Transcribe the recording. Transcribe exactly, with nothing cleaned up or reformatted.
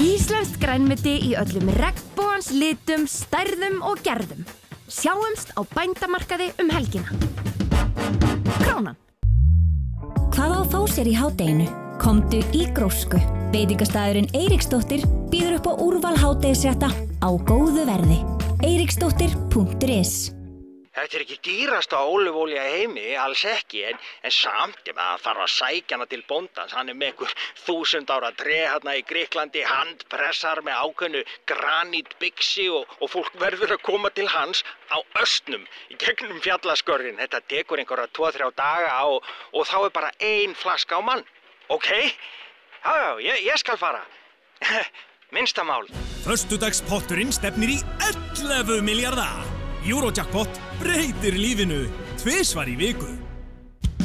Íslenskt grænmeti í öllum regnbogans litum, stærðum og gerðum. Sjáumst á bændamarkaði um helgina. Krónan. Hvað á fá sér í hádeginu? Komdu í Grósku. Veitingastæðurinn Eiríksdóttir býður upp á úrval hádegisrétta á góðu verði. eiríksdóttir punktur is. Þetta er ekki dýrasta ólífuolía í heimi, alls ekki, en, en samt er maður þarf að sækja hana til bóndans. Hann er með einhver þúsund ára tré hérna í Grikklandi, handpressar með ákveðnu granítbixi og, og fólk verður að koma til hans á östnum í gegnum fjallaskörðin. Þetta tekur einhverja tvo þrjá daga og, og þá er bara ein flaska á mann. Ok? Já, já, ég, ég skal fara. Minnsta mál. Föstudagspotturinn stefnir í ellefu milljarða. Eurojackpot breytir lífinu tvisvar í viku.